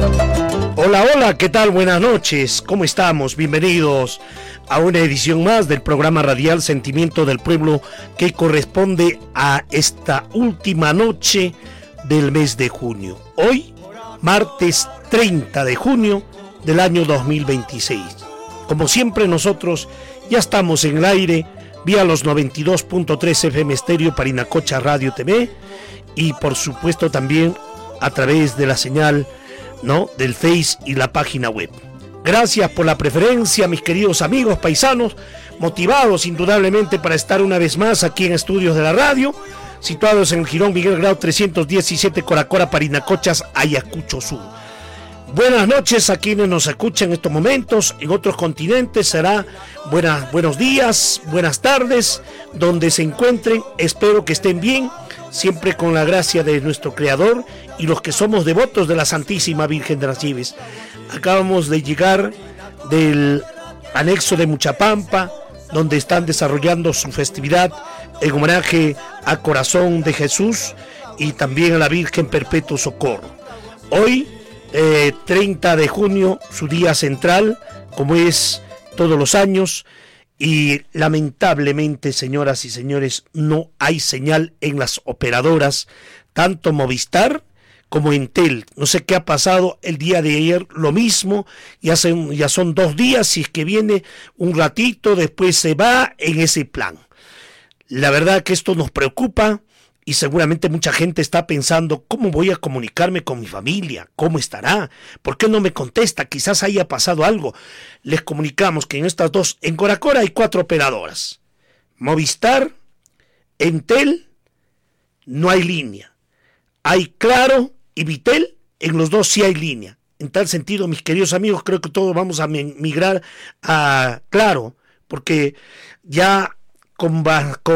Hola, hola, ¿qué tal? Buenas noches, ¿cómo estamos? Bienvenidos a una edición más del programa radial Sentimiento del Pueblo, que corresponde a esta última noche del mes de junio. Hoy, martes 30 de junio del año 2026. Como siempre, nosotros ya estamos en el aire vía los 92.3 FM Estéreo Parinacocha Radio TV y por supuesto también a través de la señal, ¿no?, del Face y la página web. Gracias por la preferencia, mis queridos amigos paisanos, motivados indudablemente para estar una vez más aquí en estudios de la radio, situados en el Jirón Miguel Grau 317, Coracora, Parinacochas, Ayacucho Sur. Buenas noches a quienes nos escuchan en estos momentos. En otros continentes será buenos días, buenas tardes, donde se encuentren. Espero que estén bien, siempre con la gracia de nuestro Creador y los que somos devotos de la Santísima Virgen de las Nieves. Acabamos de llegar del anexo de Muchapampa, donde están desarrollando su festividad en homenaje a Corazón de Jesús y también a la Virgen Perpetuo Socorro. Hoy, 30 de junio, su día central, como es todos los años, y lamentablemente, señoras y señores, no hay señal en las operadoras, tanto Movistar como Entel. No sé qué ha pasado el día de ayer, lo mismo, ya son 2 días, si es que viene un ratito, después se va en ese plan. La verdad que esto nos preocupa. Y seguramente mucha gente está pensando, ¿cómo voy a comunicarme con mi familia? ¿Cómo estará? ¿Por qué no me contesta? Quizás haya pasado algo. Les comunicamos que en Coracora hay 4 operadoras. Movistar, Entel, no hay línea. Hay Claro y Vitel, en los 2 sí hay línea. En tal sentido, mis queridos amigos, creo que todos vamos a migrar a Claro, porque ya con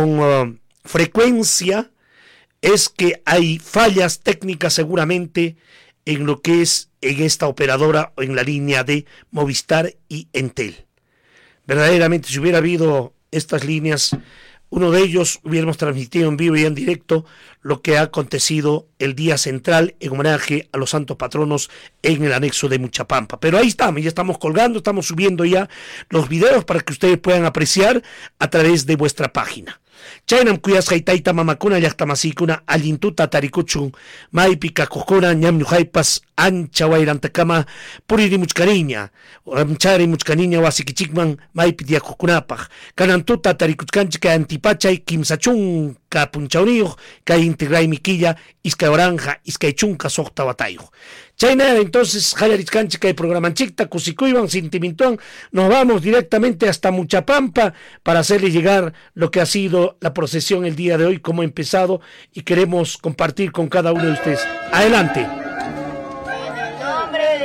frecuencia es que hay fallas técnicas seguramente en lo que es en esta operadora o en la línea de Movistar y Entel. Verdaderamente, si hubiera habido estas líneas, uno de ellos hubiéramos transmitido en vivo y en directo lo que ha acontecido el día central en homenaje a los santos patronos en el anexo de Muchapampa. Pero ahí estamos, ya estamos colgando, estamos subiendo ya los videos para que ustedes puedan apreciar a través de vuestra página. Chaynam kuyas haytayta mamakuna llaqtamasykuna allintuta tarikuchun maypi kakuqkuna ñamñuhaypas ancha wayrantakama puririmuchkaniña charimuchkaniña wasikichikman maypi tiyaqkukunapaq kanan tuta tarikuchkanchik kay antipachay kimsa chunka punchawniyuq kay integraymi killa iskay oranja iskay chunka soqta watayuq. Chayna, entonces, Hayarichkanchik kay programanchikta kusikuywan sintimintuan, nos vamos directamente hasta Muchapampa para hacerle llegar lo que ha sido la procesión el día de hoy, cómo ha empezado, y queremos compartir con cada uno de ustedes. Adelante.